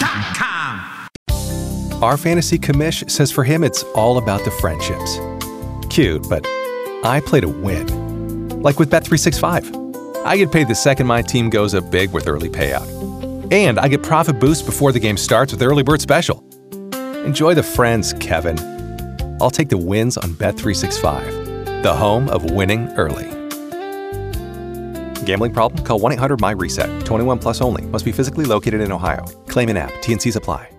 ChumbaCasino.com. Our fantasy commish says for him it's all about the friendships. Cute, but I play to win. Like with Bet365. I get paid the second my team goes up big with early payout. And I get profit boost before the game starts with Early Bird Special. Enjoy the friends, Kevin. I'll take the wins on Bet365, the home of winning early. Gambling problem? Call 1-800-MY-RESET. 21 plus only. Must be physically located in Ohio. Claim in app. T&Cs apply.